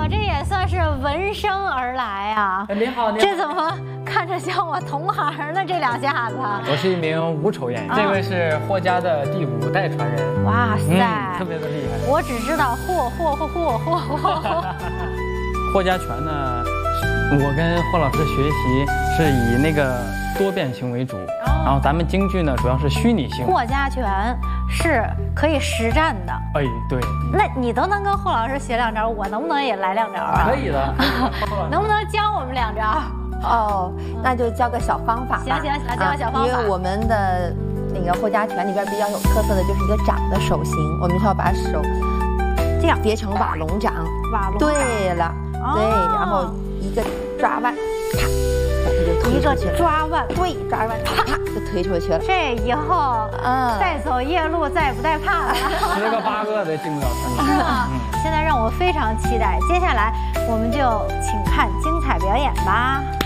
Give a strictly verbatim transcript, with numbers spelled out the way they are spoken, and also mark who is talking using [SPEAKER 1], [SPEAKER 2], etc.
[SPEAKER 1] 我这也算是闻声而来啊！
[SPEAKER 2] 哎，您好，您好。
[SPEAKER 1] 这怎么看着像我同行呢？这两下子。
[SPEAKER 2] 我是一名武丑演员，这位是霍家的第五代传人。
[SPEAKER 1] 哇塞，
[SPEAKER 2] 嗯，特别的厉害。
[SPEAKER 1] 我只知道霍霍霍霍霍霍霍。
[SPEAKER 2] 霍家拳呢，我跟霍老师学习是以那个多变形为主，然后咱们京剧呢主要是虚拟性。
[SPEAKER 1] 霍家拳是可以实战的。
[SPEAKER 2] 哎，对。
[SPEAKER 1] 那你都能跟霍老师学两招，我能不能也来两招啊？
[SPEAKER 2] 可以的。
[SPEAKER 1] 能不能教我们两招？
[SPEAKER 3] 哦，那就教个小方法吧。
[SPEAKER 1] 行行行，教个小方法。
[SPEAKER 3] 因为我们的那个霍家拳里边比较有特色的就是一个掌的手型，我们需要把手这样叠成瓦龙掌。
[SPEAKER 1] 瓦龙。
[SPEAKER 3] 对了，对，然后一个抓腕，啪，
[SPEAKER 1] 一个抓腕，
[SPEAKER 3] 对，抓腕，啪啪就推出去了。
[SPEAKER 1] 这以后，嗯，再走夜路再也不带怕了。
[SPEAKER 2] 十个八个的进不了城。
[SPEAKER 1] 是吗？现在让我非常期待，接下来我们就请看精彩表演吧。